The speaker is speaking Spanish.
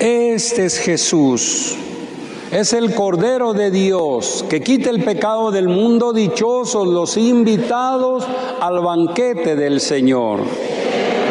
Este es Jesús, es el Cordero de Dios que quita el pecado del mundo. Dichosos los invitados al banquete del Señor.